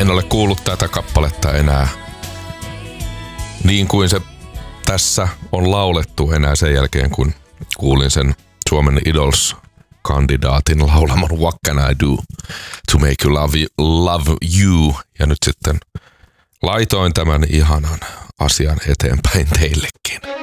En ole kuullut tätä kappaletta enää niin kuin se tässä on laulettu enää sen jälkeen, kun kuulin sen Suomen Idols-kandidaatin laulaman What Can I Do to Make You Love You. Ja nyt sitten laitoin tämän ihanan asian eteenpäin teillekin.